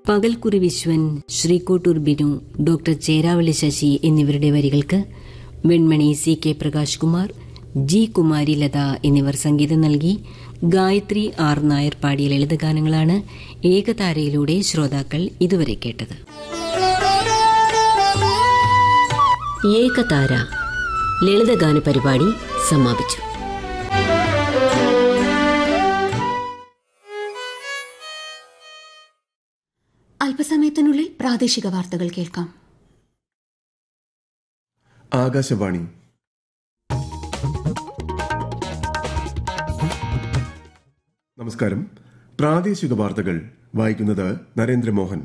Pakalkuri Viswan, ശ്രീകോട്ടൂർ Binu, doctor Cheravally Sasi എന്നിവരുടെ വരികൾക്ക് Venmony C K Prakash Kumar, G Kumari Latha എന്നിവർ സംഗീതം നൽകി ഗായത്രി ആർ നായർ പാടിയ ലളിതഗാനങ്ങളാണ് ഏകതാരയിലൂടെ ശ്രോതാക്കൾ ഇതുവരെ കേട്ടത്. ഏകതാര ലളിതഗാന പരിപാടി സമാപിച്ചു. അല്പസമയത്തിനുള്ളിൽ പ്രാദേശിക വാർത്തകൾ കേൾക്കാം. ആകാശവാണി. നമസ്കാരം. പ്രാദേശിക വാർത്തകൾ വായിക്കുന്നത് നരേന്ദ്രമോഹൻ.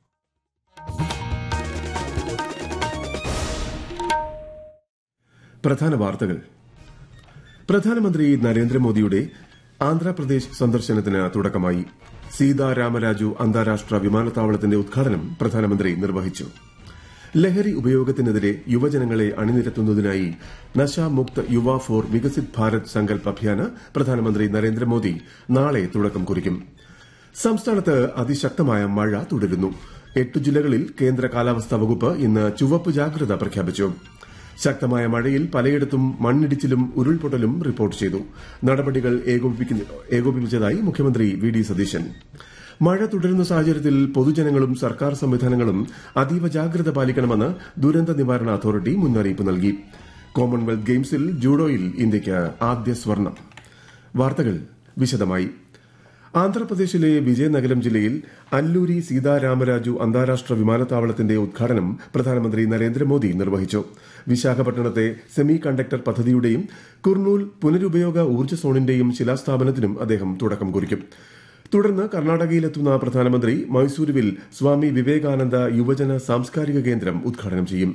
പ്രധാന വാർത്തകൾ. പ്രധാനമന്ത്രി നരേന്ദ്രമോദിയുടെ ആന്ധ്രാപ്രദേശ് സന്ദർശനത്തിന് തുടക്കമായി. സീതാരാമരാജു അന്താരാഷ്ട്ര വിമാനത്താവളത്തിന്റെ ഉദ്ഘാടനം പ്രധാനമന്ത്രി നിർവഹിച്ചു. ലഹരി ഉപയോഗത്തിനെതിരെ യുവജനങ്ങളെ അണിനിരത്തുന്നതിനായി നശാമുക്ത് യുവ ഫോർ വികസിത് ഭാരത് സങ്കൽപ് അഭിയാന് പ്രധാനമന്ത്രി നരേന്ദ്രമോദി നാളെ തുടക്കം കുറിക്കും. സംസ്ഥാനത്ത് അതിശക്തമായ മഴ തുടരുന്നു. 8 ജില്ലകളിൽ കേന്ദ്ര കാലാവസ്ഥാ വകുപ്പ് ഇന്ന് ചുവപ്പ് ജാഗ്രത പ്രഖ്യാപിച്ചു. ശക്തമായ മഴയിൽ പലയിടത്തും മണ്ണിടിച്ചിലും ഉരുൾപൊട്ടലും റിപ്പോർട്ട് ചെയ്തു. നടപടികൾ ഏകോപിപ്പിച്ചതായി മുഖ്യമന്ത്രി വി ഡി സതീശൻ. മഴ തുടരുന്ന സാഹചര്യത്തിൽ പൊതുജനങ്ങളും സർക്കാർ സംവിധാനങ്ങളും അതീവ ജാഗ്രത പാലിക്കണമെന്ന് ദുരന്ത നിവാരണ അതോറിറ്റി മുന്നറിയിപ്പ് നൽകി. കോമൺവെൽത്ത് ഗെയിംസിൽ ജൂഡോയിൽ ഇന്ത്യയ്ക്ക് ആദ്യ സ്വർണം. വാർത്തകൾ വിശദമായി. ആന്ധ്രാപ്രദേശിലെ വിജയനഗരം ജില്ലയിൽ അല്ലൂരി സീതാരാമരാജു അന്താരാഷ്ട്ര വിമാനത്താവളത്തിന്റെ ഉദ്ഘാടനം പ്രധാനമന്ത്രി നരേന്ദ്രമോദി നിർവഹിച്ചു. വിശാഖപട്ടണത്തെ സെമി കണ്ടക്ടർ പദ്ധതിയുടെയും കുർണൂൽ പുനരുപയോഗ ഊർജ്ജ സോണിന്റെയും ശിലാസ്ഥാപനത്തിനും അദ്ദേഹം തുടക്കം കുറിക്കും. തുടർന്ന് കർണാടകയിലെത്തുന്ന പ്രധാനമന്ത്രി മൈസൂരുവിൽ സ്വാമി വിവേകാനന്ദ യുവജന സാംസ്കാരിക കേന്ദ്രം ഉദ്ഘാടനം ചെയ്യും.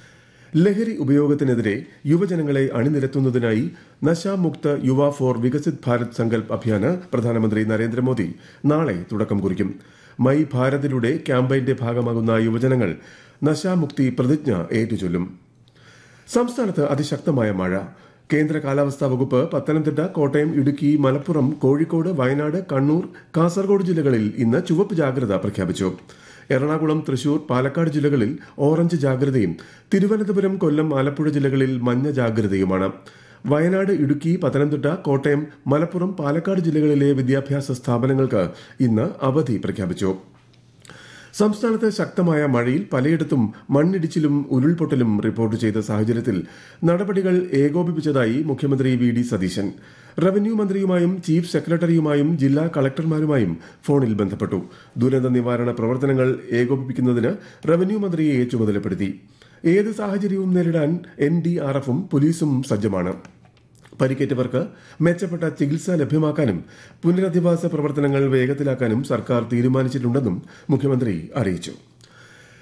ലഹരി ഉപയോഗത്തിനെതിരെ യുവജനങ്ങളെ അണിനിരത്തുന്നതിനായി നശാമുക്ത് യുവ ഫോർ വികസിത് ഭാരത് സങ്കൽപ് അഭിയാന് പ്രധാനമന്ത്രി നരേന്ദ്രമോദി നാളെ തുടക്കം കുറിക്കും. മൈ ഭാരതിലൂടെ ക്യാമ്പയിന്റെ ഭാഗമാകുന്ന യുവജനങ്ങൾ നശാമുക്തി പ്രതിജ്ഞ ഏറ്റുചൊല്ലും. സംസ്ഥാനത്ത് അതിശക്തമായ മഴ. കേന്ദ്ര കാലാവസ്ഥാ വകുപ്പ് പത്തനംതിട്ട, കോട്ടയം, ഇടുക്കി, മലപ്പുറം, കോഴിക്കോട്, വയനാട്, കണ്ണൂർ, കാസർഗോഡ് ജില്ലകളിൽ ഇന്ന് ചുവപ്പ് ജാഗ്രത പ്രഖ്യാപിച്ചു. എറണാകുളം, തൃശൂർ, പാലക്കാട് ജില്ലകളിൽ ഓറഞ്ച് ജാഗ്രതയും തിരുവനന്തപുരം, കൊല്ലം, ആലപ്പുഴ ജില്ലകളിൽ മഞ്ഞ ജാഗ്രതയുമാണ്. വയനാട്, ഇടുക്കി, പത്തനംതിട്ട, കോട്ടയം, മലപ്പുറം, പാലക്കാട് ജില്ലകളിലെ വിദ്യാഭ്യാസ സ്ഥാപനങ്ങൾക്ക് ഇന്ന് അവധി പ്രഖ്യാപിച്ചു. സംസ്ഥാനത്ത് ശക്തമായ മഴയിൽ പലയിടത്തും മണ്ണിടിച്ചിലും ഉരുൾപൊട്ടലും റിപ്പോർട്ട് ചെയ്ത സാഹചര്യത്തിൽ നടപടികൾ ഏകോപിപ്പിച്ചതായി മുഖ്യമന്ത്രി V D Satheesan. Revenue മന്ത്രിയുമായും chief സെക്രട്ടറിയുമായും ജില്ലാ കളക്ടർമാരുമായും ഫോണിൽ ബന്ധപ്പെട്ടു. ദുരന്ത നിവാരണ പ്രവർത്തനങ്ങൾ ഏകോപിപ്പിക്കുന്നതിന് റവന്യൂ മന്ത്രിയെ ചുമതലപ്പെടുത്തി. ഏത് സാഹചര്യവും നേരിടാൻ NDRFും പോലീസും സജ്ജമാണ്. പരിക്കേറ്റവർക്ക് മെച്ചപ്പെട്ട ചികിത്സ ലഭ്യമാക്കാനും പുനരധിവാസ പ്രവർത്തനങ്ങൾ വേഗത്തിലാക്കാനും സർക്കാർ തീരുമാനിച്ചിട്ടുണ്ടെന്നും മുഖ്യമന്ത്രി അറിയിച്ചു.